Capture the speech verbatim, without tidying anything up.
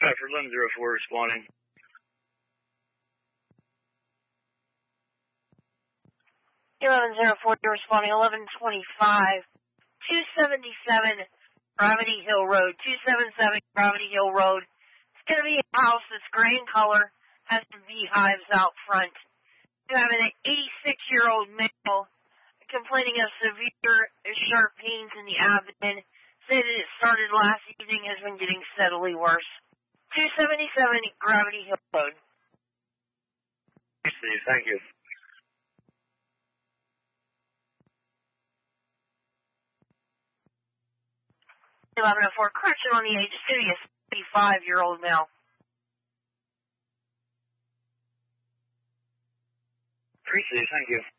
For eleven zero four responding. eleven zero four responding, eleven twenty-five, two seventy-seven Gravity Hill Road, two seventy-seven Gravity Hill Road. It's going to be a house that's gray in color, has some beehives out front. You have an eighty-six-year-old male complaining of severe sharp pains in the abdomen. Said that it started last evening, has been getting steadily worse. two seventy-seven Gravity Hill Road. Thank you. eleven oh four, correction on the age, serious, fifty-five-year-old male. Appreciate it, thank you.